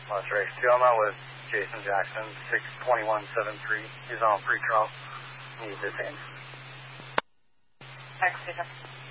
Las Vegas. Tioma with Jason Jackson, 62173. He's on pretrial. He's detained. Thanks, Jason.